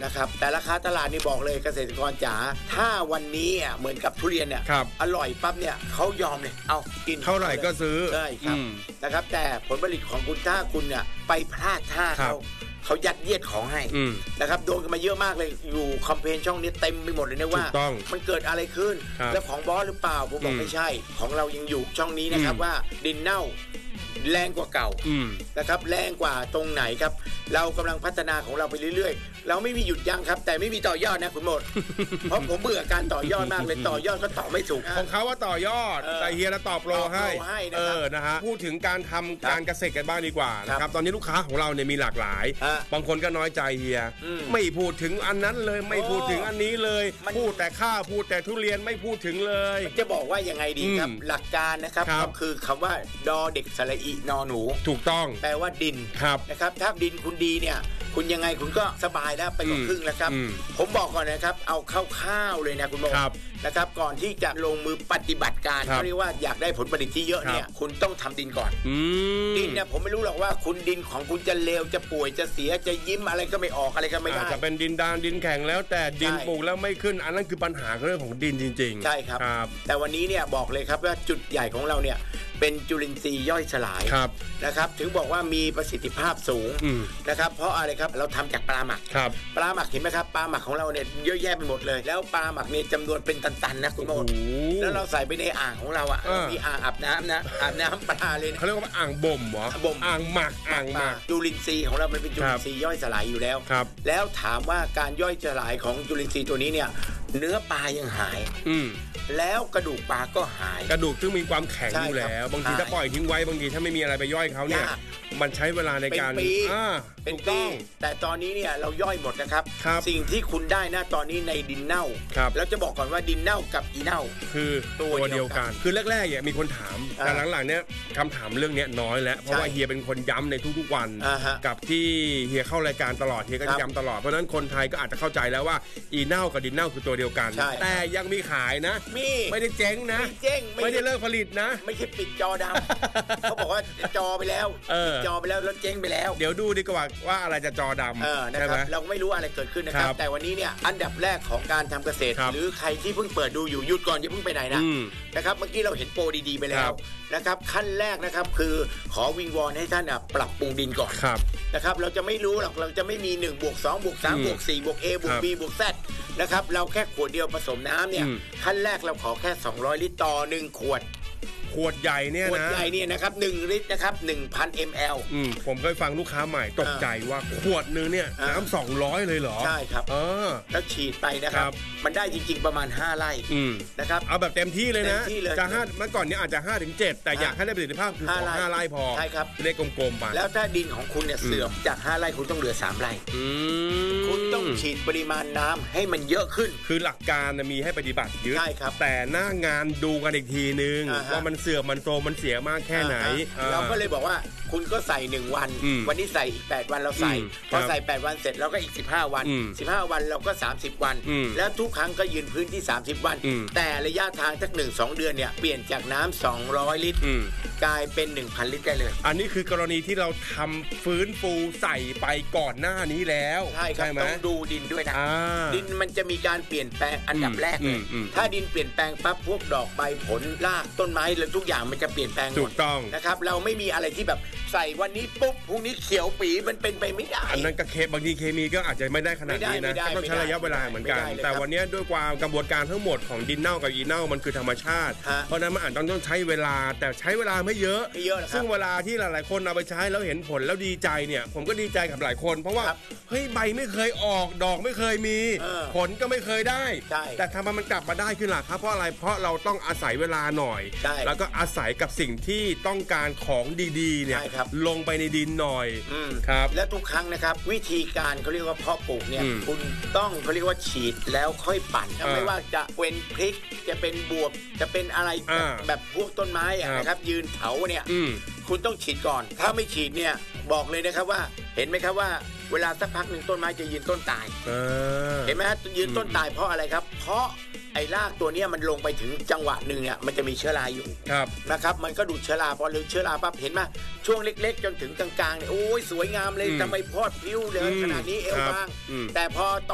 นะครับแต่ราคาตลาดนี่บอกเลยเกษตรกรจ๋าถ้าวันนี้เหมือนกับทุเรียนเนี่ยอร่อยปั๊บเนี่ยเขายอมเลยเอากินเท่าไหร่ก็ซื้อใช่ครับนะครับแต่ผลผลิตของคุณถ้าคุณเนี่ยไปพลาดท่าเขายัดเยียดของให้นะครับโดนกันมาเยอะมากเลยอยู่คอมเพนช่องนี้เต็มไปหมดเลยนะว่ามันเกิดอะไรขึ้นแล้วของบอสหรือเปล่าผมบอกไม่ใช่ของเรายังอยู่ช่องนี้นะครับว่าดินเน่าแรงกว่าเก่านะครับแรงกว่าตรงไหนครับเรากำลังพัฒนาของเราไปเรื่อยๆเราไม่มีหยุดยั้งครับแต่ไม่มีต่อยอดนะคุณหมด เพราะผมเบื่อการต่อยอดมากเลยต่อยอดก็ต่อไม่ถูกของเขาว่าต่อยอดแต่เฮียจะตอบโปรให้นะฮะพูดถึงการทำการเกษตรกันบ้างดีกว่านะครับตอนนี้ลูกค้าของเราเนี่ยมีหลากหลายบางคนก็น้อยใจเฮียไม่พูดถึงอันนั้นเลยไม่พูดถึงอันนี้เลยพูดแต่ข้าวพูดแต่ทุเรียนไม่พูดถึงเลยจะบอกว่ายังไงดีครับหลักการนะครับก็คือคำว่าดอเด็กสระอีนอหนูถูกต้องแปลว่าดินนะครับถ้าดินคุณดีเนี่ยคุณยังไงคุณก็สบายแล้วไปกว่าครึ่งแล้วครับผมบอกก่อนนะครับเอาข้าวๆเลยนะคุณโมนะครับก่อนที่จะลงมือปฏิบัติการเขาเรียกว่าอยากได้ผลผลิตที่เยอะเนี่ยคุณต้องทำดินก่อนดินเนี่ยผมไม่รู้หรอกว่าคุณดินของคุณจะเลวจะป่วยจะเสียจะยิ้มอะไรก็ไม่ออกอะไรก็ไม่ได้จะเป็นดินดานดินแข็งแล้วแต่ดินปลูกแล้วไม่ขึ้นอันนั้นคือปัญหาเรื่องของดินจริงๆใช่ครับแต่วันนี้เนี่ยบอกเลยครับว่าจุดใหญ่ของเราเนี่ยเป็นจุลินทรีย์ย่อยสลายนะครับถึงบอกว่ามีประสิทธิภาพสูงนะครับเพราะอะไรครับเราทำจากปลาหมักปลาหมักเห็นไหมครับปลาหมักของเราเนี่ยเยอะแยะไปหมดเลยแล้วปลาหมักเนี่ยจำนวนเป็นตันๆนะคุณโมดแล้วเราใส่ไปในอ่างของเราอ่ะมีอ่างอาบน้ำนะอาบน้ำปลาเลยเขาเรียกว่าอ่างบ่มเหรอบ่มอ่างหมักจุลินทรีย์ของเรามันเป็นจุลินทรีย์ย่อยสลายอยู่แล้วแล้วถามว่าการย่อยสลายของจุลินทรีย์ตัวนี้เนี่ยเนื้อปลายังหายแล้วกระดูกปลาก็หายกระดูกซึ่งมีความแข็งอยู่แล้วบางทีถ้าปล่อยทิ้งไว้บางทีถ้าไม่มีอะไรไปย่อยเขาเนี่ยมันใช้เวลาในการเป็นปีแต่ตอนนี้เนี่ยเราย่อยหมดนะครับสิ่งที่คุณได้นะตอนนี้ในดินเน่าแล้วจะบอกก่อนว่าดินเน่ากับอีเน่าคือตัวเดียวกันคือแรกๆเนี่ยมีคนถามแต่หลังๆเนี่ยคำถามเรื่องนี้น้อยแล้วเพราะว่าเฮียเป็นคนย้ำในทุกๆวันกับที่เฮียเข้ารายการตลอดเฮียก็ย้ำตลอดเพราะฉะนั้นคนไทยก็อาจจะเข้าใจแล้วว่าอีเน่ากับดินเน่าคือตัวเดียวกันแต่ยังมีขายนะไม่ได้เจ๊งนะไม่ได้เลิกผลิตนะไม่ใช่ปิดจอดำเขาบอกว่าจอไปแล้วจอไปแล้วแล้วเจ๊งไปแล้วเดี๋ยวดูดีกว่าอะไรจะจอดำนะครับเราไม่รู้อะไรเกิดขึ้นนะครับแต่วันนี้เนี่ยอันดับแรกของการทำเกษตรหรือใครที่เพิ่งเปิดดูอยู่หยุดก่อนอย่าเพิ่งไปไหนนะครับเมื่อกี้เราเห็นโปรดีๆไปแล้วนะครับขั้นแรกนะครับคือขอวิงวอนให้ท่านปรับปรุงดินก่อนนะครับเราจะไม่รู้หรอกเราจะไม่มี1 บวก 2 บวก 3 บวก 4 บวก A บวก B บวก Z นะครับเราแค่ขวดเดียวผสมน้ำเนี่ยขั้นแรกเราขอแค่200ลิตรต่อ1ขวดใหญ่เนี่ยนะขวดใหญ่เนี่ยนะครับ1ลิตรนะครับ 1,000 ml ผมเคยฟังลูกค้าใหม่ตกใจว่าขวดนึงเนี่ยน้ำ200เลยเหรอใช่ครับแล้วฉีดไปนะครับมันได้จริงๆประมาณ5ไร่นะครับเอาแบบเต็มที่เลยนะจะ5เมื่อก่อนเนี่ยอาจจะ 5-7 แต่อยากให้ได้ประสิทธิภาพคือ5ไร่พอใช่ครับเลขกลมๆไปแล้วถ้าดินของคุณเนี่ยเสื่อมจาก5ไร่คุณต้องเหลือ3ไร่คุณต้องฉีดปริมาณน้ำให้มันเยอะขึ้นคือหลักการมีให้ปฏิบัติเยอะใช่ครับแต่หน้างานดูกันอีกทีนึงว่ามันเสื่อมมันโตมันเสียมากแค่ไหนเราก็เลยบอกว่าคุณก็ใส่1วันวันนี้ใส่อีก8วันเราใส่พอใส่8วันเสร็จเราก็อีก15วัน15วันเราก็30วันแล้วทุกครั้งก็ยืนพื้นที่30วันแต่ระยะทางสัก 1-2 เดือนเนี่ยเปลี่ยนจากน้ำ200ลิตรกลายเป็น 1,000 ลิตรได้เลยอันนี้คือกรณีที่เราทำฟื้นฟูใส่ไปก่อนหน้านี้แล้วใช่ครับต้องดูดินด้วยนะดินมันจะมีการเปลี่ยนแปลงอันดับแรกเลยถ้าดินเปลี่ยนแปลงปั๊บพวกดอกใบผลรากต้นไม้และทุกอย่างมันจะเปลี่ยนแปลงถูกต้องนะครับเราไม่มีอะไรที่แบบใส่วันนี้ปุ๊บพรุ่งนี้เขียวปีมันเป็นไปไม่ได้อันนั้นก็บางทีเคมีก็อาจจะไม่ได้ขนาดนี้นะต้องใช้ระยะเวลาเหมือนกันแต่วันนี้ด้วยความกระบวนการทั้งหมดของดินเน่ากับอีเน่ามันคือธรรมชาติเพราะนั้นมันอาจต้องใช้เวลาแต่ใช้เวลาไม่เยอะซึ่งเวลาที่หลายๆคนเอาไปใช้แล้วเห็นผลแล้วดีใจเนี่ยผมก็ดีใจกับหลายคนเพราะว่าเฮ้ยใบไม่เคยออกดอกไม่เคยมีผลก็ไม่เคยได้แต่ทำไมมันกลับมาได้ขึ้นล่ะครับเพราะอะไรเพราะเราต้องอาศัยเวลาหน่อยแล้วก็อาศัยกับสิ่งที่ต้องการของดีๆเนี่ยลงไปในดินหน่อยครับและทุกครั้งนะครับวิธีการเขาเรียกว่าเพาะปลูกเนี่ยคุณต้องเขาเรียกว่าฉีดแล้วค่อยปั่นไม่ว่าจะเป็นพริกจะเป็นบวบจะเป็นอะไรแบบพวกต้นไม้นะครับยืนเถาเนี่ยคุณต้องฉีดก่อนถ้าไม่ฉีดเนี่ยบอกเลยนะครับว่าเห็นไหมครับว่าเวลาสักพักหนึ่งต้นไม้จะยืนต้นตายเห็นไหมฮะยืนต้นตายเพราะอะไรครับเพราะไอ้รากตัวนี้มันลงไปถึงจังหวะหนึ่งเนี่ยมันจะมีเชื้อราอยู่นะครับมันก็ดูดเชื้อราพอหรือเชื้อราปั๊บเห็นไหมช่วงเล็กๆจนถึงกลางๆเนี่ยโอ้ยสวยงามเลยทำไมพอดพิ้วเลยขนาดนี้เอวบางแต่พอ